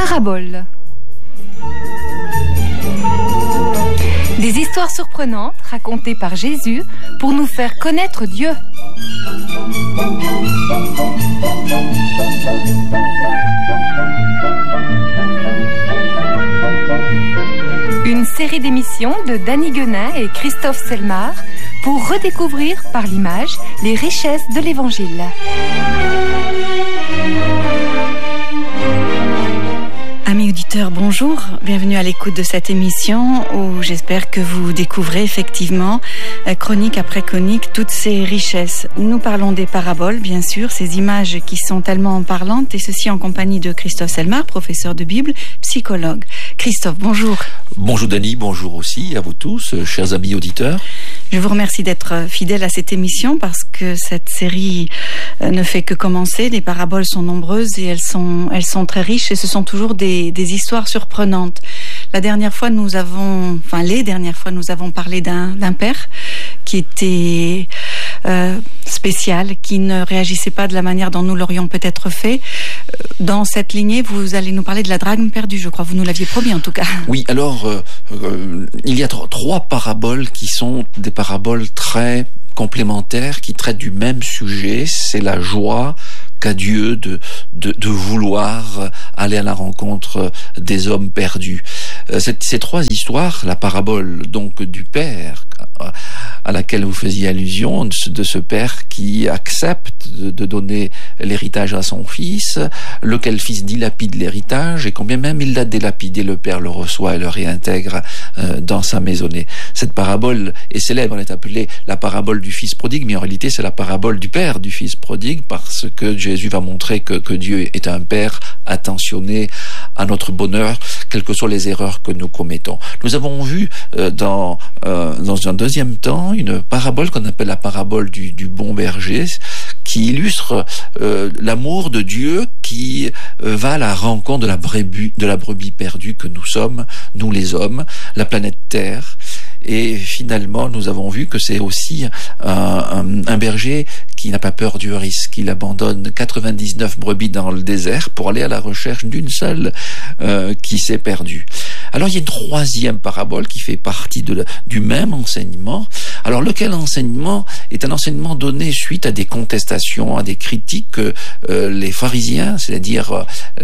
Paraboles. Des histoires surprenantes racontées par Jésus pour nous faire connaître Dieu. Une série d'émissions de Danny Guenin et Christophe Selmar pour redécouvrir par l'image les richesses de l'Évangile. Amis auditeurs, bonjour. Bienvenue à l'écoute de cette émission où j'espère que vous découvrez effectivement, chronique après chronique, toutes ces richesses. Nous parlons des paraboles, bien sûr, ces images qui sont tellement parlantes, et ceci en compagnie de Christophe Selmar, professeur de Bible, psychologue. Christophe, bonjour. Bonjour Dany, bonjour aussi à vous tous, chers amis auditeurs. Je vous remercie d'être fidèle à cette émission parce que cette série ne fait que commencer. Les paraboles sont nombreuses et elles sont très riches, et ce sont toujours des histoires surprenantes. Les dernières fois, nous avons parlé d'un père qui était spécial, qui ne réagissait pas de la manière dont nous l'aurions peut-être fait. Dans cette lignée, vous allez nous parler de la drachme perdue, je crois. Vous nous l'aviez promis, en tout cas. Oui, alors, il y a trois paraboles qui sont des paraboles très complémentaires, qui traitent du même sujet. C'est la joie qu'a Dieu de vouloir aller à la rencontre des hommes perdus. Ces trois histoires, la parabole donc du père à laquelle vous faisiez allusion, de ce père qui accepte de donner l'héritage à son fils, lequel fils dilapide l'héritage, et combien même il l'a dilapidé, le père le reçoit et le réintègre dans sa maisonnée. Cette parabole est célèbre, elle est appelée la parabole du fils prodigue, mais en réalité c'est la parabole du père du fils prodigue, parce que Jésus va montrer que Dieu est un père attentionné à notre bonheur, quelles que soient les erreurs que nous commettons. Nous avons vu dans un deuxième temps une parabole qu'on appelle la parabole du bon berger, qui illustre l'amour de Dieu qui va à la rencontre de la brebis perdue que nous sommes, nous les hommes, la planète Terre. Et finalement, nous avons vu que c'est aussi un berger qui n'a pas peur du risque. Il abandonne 99 brebis dans le désert pour aller à la recherche d'une seule qui s'est perdue. Alors, il y a une troisième parabole qui fait partie du même enseignement. Alors, lequel enseignement est un enseignement donné suite à des contestations, à des critiques que les pharisiens, c'est-à-dire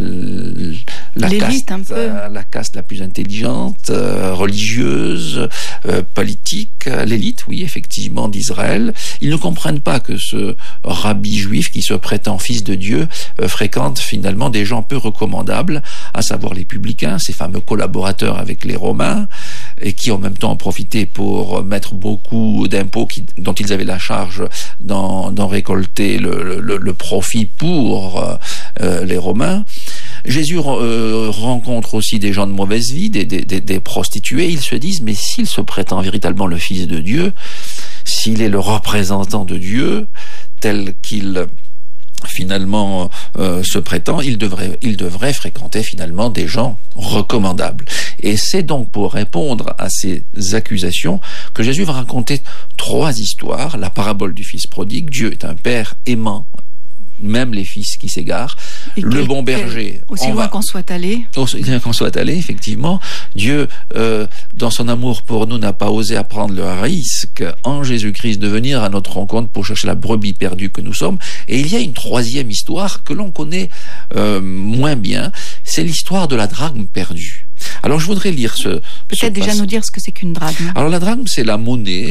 la caste la plus intelligente, religieuse, politique, l'élite, oui, effectivement, d'Israël, ils ne comprennent pas que ce rabbi juif qui se prétend fils de Dieu fréquente finalement des gens peu recommandables, à savoir les publicains, ces fameux collaborateurs avec les Romains, et qui en même temps ont profité pour mettre beaucoup d'impôts dont ils avaient la charge d'en récolter le profit pour les Romains. Jésus rencontre aussi des gens de mauvaise vie, des prostituées. Ils se disent, mais s'il se prétend véritablement le Fils de Dieu, s'il est le représentant de Dieu, tel qu'il finalement se prétend, il devrait fréquenter finalement des gens recommandables. Et c'est donc pour répondre à ces accusations que Jésus va raconter trois histoires. La parabole du fils prodigue, Dieu est un père aimant, même les fils qui s'égarent. Le bon berger, aussi loin qu'on soit allé, effectivement, Dieu, dans son amour pour nous, n'a pas osé prendre le risque en Jésus-Christ de venir à notre rencontre pour chercher la brebis perdue que nous sommes. Et il y a une troisième histoire que l'on connaît moins bien, c'est l'histoire de la drachme perdue. Alors je voudrais lire Peut-être déjà nous dire ce que c'est qu'une drachme. Alors la drachme, c'est la monnaie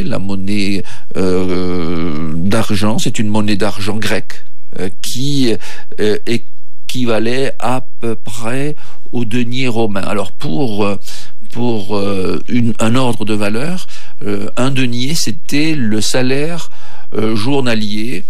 d'argent, c'est une monnaie d'argent grecque qui équivalait à peu près au denier romain. Alors pour un ordre de valeur, un denier, c'était le salaire journalier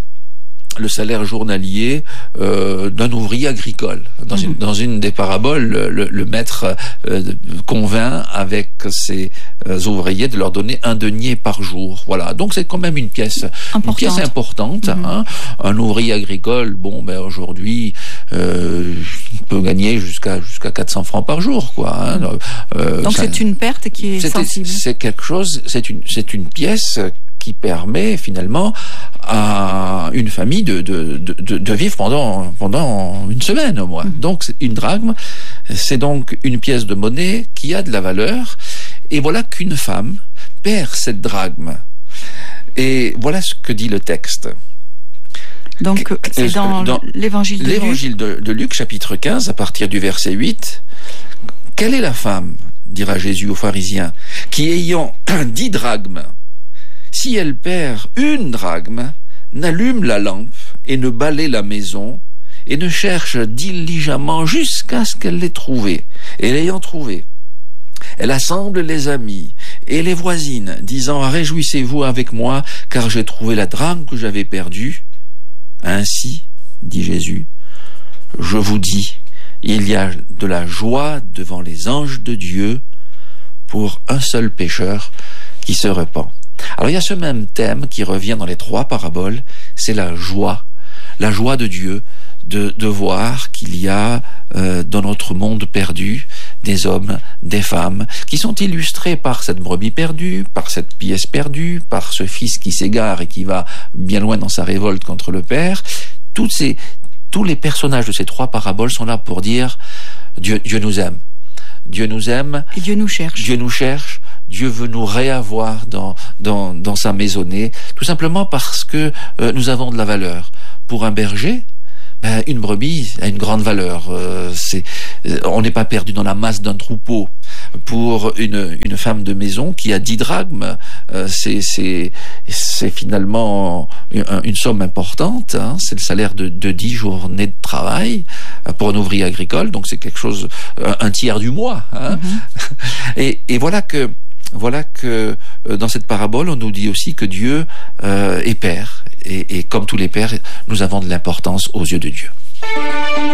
d'un ouvrier agricole. Dans une des paraboles, le maître convainc avec ses ouvriers de leur donner un denier par jour. Voilà. Donc c'est quand même une pièce importante. Hein. Un ouvrier agricole, aujourd'hui, peut gagner jusqu'à 400 francs par jour, quoi. Hein. Donc c'est une perte qui est sensible. C'est quelque chose. C'est une pièce qui permet finalement à une famille de vivre pendant une semaine au moins. Donc une drachme, C'est donc une pièce de monnaie qui a de la valeur. Et voilà qu'une femme perd cette drachme. Et voilà ce que dit le texte. Donc, c'est dans l'évangile de Luc. L'évangile de Luc, chapitre 15, à partir du verset 8. « Quelle est la femme, dira Jésus aux pharisiens, qui ayant 10 drachmes, si elle perd 1 drachme, n'allume la lampe et ne balaie la maison et ne cherche diligemment jusqu'à ce qu'elle l'ait trouvée. Et l'ayant trouvée, elle assemble les amis et les voisines, disant « Réjouissez-vous avec moi, car j'ai trouvé la drachme que j'avais perdue. » Ainsi, dit Jésus, je vous dis, il y a de la joie devant les anges de Dieu pour un seul pécheur qui se repent. Alors il y a ce même thème qui revient dans les 3 paraboles, c'est la joie de Dieu, de voir qu'il y a dans notre monde perdu des hommes, des femmes, qui sont illustrés par cette brebis perdue, par cette pièce perdue, par ce fils qui s'égare et qui va bien loin dans sa révolte contre le Père. Tous les personnages de ces 3 paraboles sont là pour dire Dieu nous aime. Dieu nous aime. Et Dieu nous cherche. Dieu nous cherche. Dieu veut nous réavoir dans sa maisonnée, tout simplement parce que nous avons de la valeur. Pour un berger, une brebis a une grande valeur. On n'est pas perdu dans la masse d'un troupeau. Pour une femme de maison qui a 10 drachmes, c'est finalement une somme importante. Hein. C'est le salaire de 10 journées de travail pour un ouvrier agricole. Donc c'est quelque chose, un tiers du mois. Hein. Mm-hmm. Et voilà que dans cette parabole, on nous dit aussi que Dieu est Père. Et comme tous les pères, nous avons de l'importance aux yeux de Dieu.